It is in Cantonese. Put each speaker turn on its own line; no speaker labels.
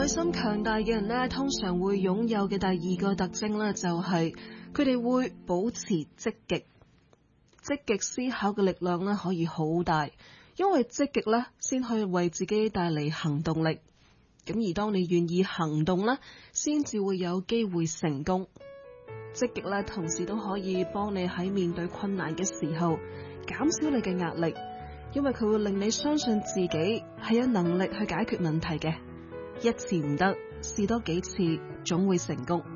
內心強大嘅人呢，通常會擁有嘅第二個特徵呢，就係佢哋會保持積極。積極思考嘅力量呢，可以好大，因為積極呢，先可以為自己帶嚟行動力。咁而當你願意行動呢，先至會有機會成功。積極呢，同時都可以幫你喺面對困難嘅時候減少你嘅壓力，因為佢會令你相信自己係有能力去解決問題嘅。一次唔得，試多幾次，總會成功。